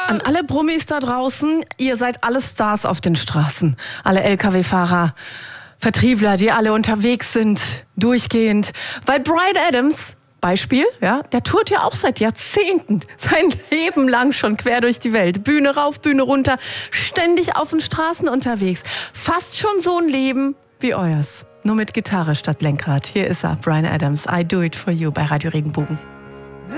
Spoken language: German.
An alle Brummis da draußen, ihr seid alle Stars auf den Straßen. Alle LKW-Fahrer, Vertriebler, die alle unterwegs sind, durchgehend. Weil Bryan Adams, Beispiel, ja, der tourt ja auch seit Jahrzehnten, sein Leben lang schon quer durch die Welt. Bühne rauf, Bühne runter, ständig auf den Straßen unterwegs. Fast schon so ein Leben wie euers. Nur mit Gitarre statt Lenkrad. Hier ist er, Bryan Adams, I Do It For You bei Radio Regenbogen.